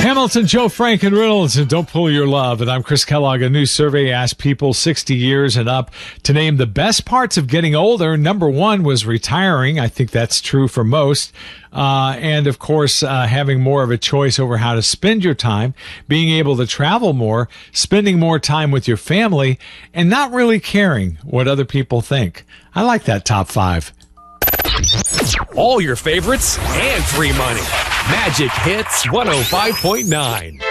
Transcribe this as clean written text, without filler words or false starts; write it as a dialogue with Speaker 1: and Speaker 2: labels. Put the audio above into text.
Speaker 1: Hamilton, Joe Frank, and Reynolds, and Don't Pull Your Love. And I'm Chris Kellogg. A new survey asked people 60 years and up to name the best parts of getting older. Number one was retiring. I think that's true for most. And of course, having more of a choice over how to spend your time, being able to travel more, spending more time with your family, and not really caring what other people think. I like that top five.
Speaker 2: All your favorites and free money. Magic Hits 105.9.